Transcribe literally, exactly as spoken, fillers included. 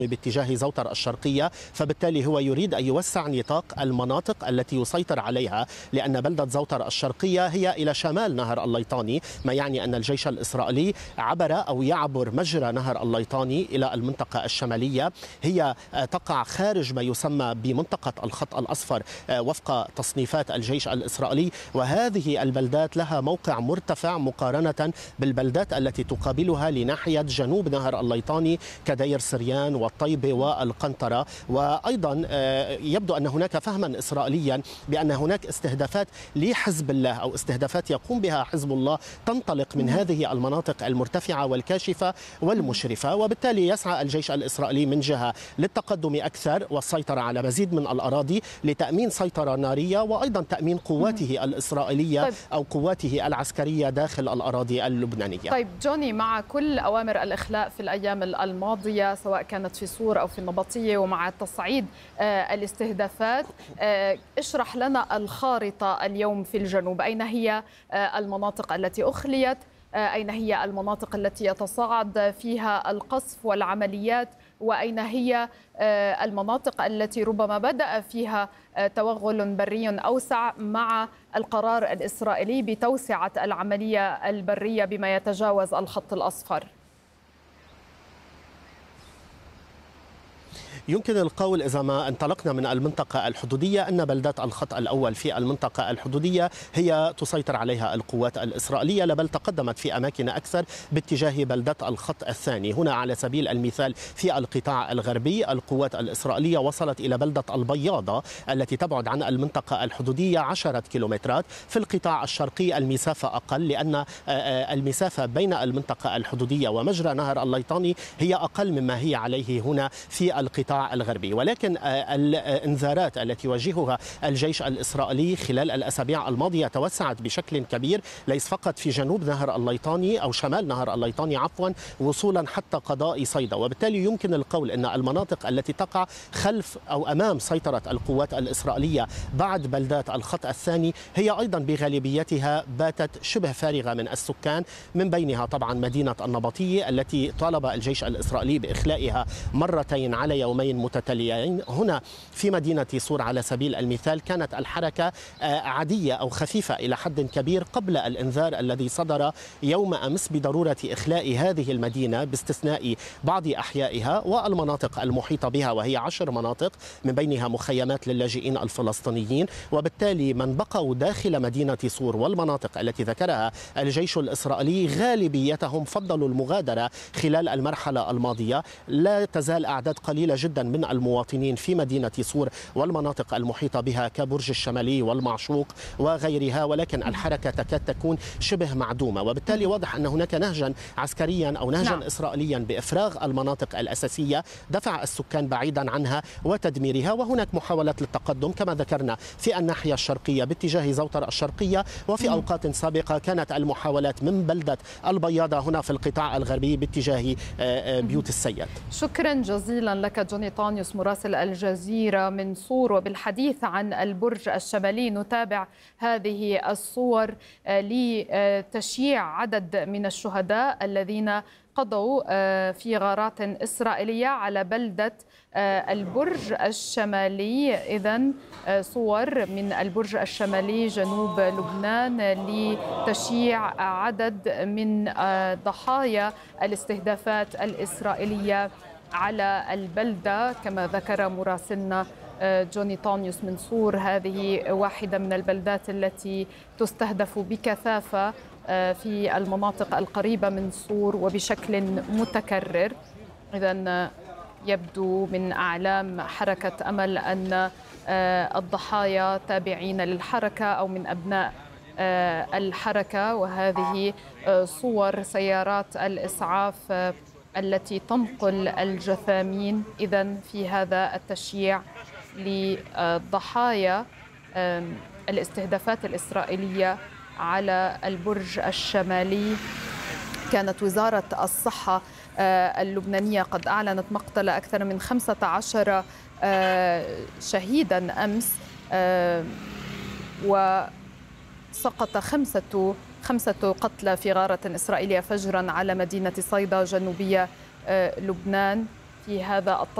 باتجاه زوطر الشرقية، فبالتالي هو يريد أن يوسع نطاق المناطق التي يسيطر عليها، لأن بلدة زوطر الشرقية هي إلى شمال نهر الليطاني، ما يعني أن الجيش الإسرائيلي عبر أو يعبر مجرى نهر الليطاني إلى المنطقة الشمالية. هي تقع خارج ما يسمى بمنطقة الخط الأصفر وفق تصنيفات الجيش الإسرائيلي، وهذه البلدات لها موقع مرتفع مقارنة بالبلدات التي تقابلها لناحية جنوب نهر الليطاني كدير سريان والطيبة والقنطرة. وأيضا يبدو أن هناك فهما إسرائيليا بأن هناك استهدافات لحزب الله أو استهدافات يقوم بها حزب الله تنطلق من هذه المناطق المرتفعة والكاشفة والمشرفة، وبالتالي يسعى الجيش الإسرائيلي من جهة للتقدم أكثر والسيطرة على مزيد من الأراضي لتأمين سيطرة نارية وأيضا تأمين قواته الإسرائيلية طيب. أو قواته العسكرية داخل الأراضي اللبنانية. طيب جوني، مع كل أوامر الإخلاء في الأيام الماضية سواء كانت في صور أو في النبطية ومع تصعيد الاستهدافات، اشرح لنا الخارطة اليوم في الجنوب. أين هي المناطق التي أخليت؟ أين هي المناطق التي يتصاعد فيها القصف والعمليات؟ وأين هي المناطق التي ربما بدأ فيها توغل بري أوسع مع القرار الإسرائيلي بتوسعة العملية البرية بما يتجاوز الخط الأصفر؟ يمكن القول إذا ما انطلقنا من المنطقة الحدودية أن بلدات الخط الأول في المنطقة الحدودية هي تسيطر عليها القوات الإسرائيلية، بل تقدمت في أماكن أكثر باتجاه بلدات الخط الثاني. هنا على سبيل المثال في القطاع الغربي القوات الإسرائيلية وصلت إلى بلدة البياضة التي تبعد عن المنطقة الحدودية عشرة كيلومترات. في القطاع الشرقي المسافة أقل، لأن المسافة بين المنطقة الحدودية ومجرى نهر الليطاني هي أقل مما هي عليه هنا في القطاع الغربي. ولكن الانذارات التي يوجهها الجيش الإسرائيلي خلال الأسابيع الماضية توسعت بشكل كبير، ليس فقط في جنوب نهر الليطاني أو شمال نهر الليطاني عفوا، وصولا حتى قضاء صيدا. وبالتالي يمكن القول أن المناطق التي تقع خلف أو أمام سيطرة القوات الإسرائيلية بعد بلدات الخط الثاني هي أيضا بغالبيتها باتت شبه فارغة من السكان، من بينها طبعا مدينة النبطية التي طالب الجيش الإسرائيلي بإخلائها مرتين على يومين متتاليين. هنا في مدينة صور على سبيل المثال كانت الحركة عادية أو خفيفة إلى حد كبير قبل الإنذار الذي صدر يوم أمس بضرورة إخلاء هذه المدينة باستثناء بعض أحيائها والمناطق المحيطة بها، وهي عشر مناطق من بينها مخيمات للاجئين الفلسطينيين. وبالتالي من بقوا داخل مدينة صور والمناطق التي ذكرها الجيش الإسرائيلي غالبيتهم فضلوا المغادرة خلال المرحلة الماضية. لا تزال أعداد قليلة جدا من المواطنين في مدينة صور والمناطق المحيطة بها كبرج الشمالي والمعشوق وغيرها، ولكن الحركة تكاد تكون شبه معدومة. وبالتالي واضح أن هناك نهجا عسكريا أو نهجا نعم. إسرائيليا بإفراغ المناطق الأساسية، دفع السكان بعيدا عنها وتدميرها. وهناك محاولات للتقدم كما ذكرنا في الناحية الشرقية باتجاه زوطر الشرقية، وفي م. أوقات سابقة كانت المحاولات من بلدة البياضة هنا في القطاع الغربي باتجاه بيوت السيد. شكرا جزيلا لك جوني طانيوس مراسل الجزيرة من صور. وبالحديث عن البرج الشمالي نتابع هذه الصور لتشييع عدد من الشهداء الذين قضوا في غارات إسرائيلية على بلدة البرج الشمالي. إذن صور من البرج الشمالي جنوب لبنان لتشييع عدد من ضحايا الاستهدافات الإسرائيلية على البلدة كما ذكر مراسلنا جوني طانيوس من صور. هذه واحدة من البلدات التي تستهدف بكثافة في المناطق القريبة من صور وبشكل متكرر. إذن يبدو من أعلام حركة أمل أن الضحايا تابعين للحركة أو من أبناء الحركة. وهذه صور سيارات الإسعاف التي تنقل الجثامين إذن في هذا التشييع لضحايا الاستهدافات الإسرائيلية على البرج الشمالي. كانت وزارة الصحة اللبنانية قد أعلنت مقتل أكثر من خمسة عشر شهيدا أمس، وسقط خمسة خمسة قتلى في غارة إسرائيلية فجرا على مدينة صيدا جنوبية لبنان. في هذا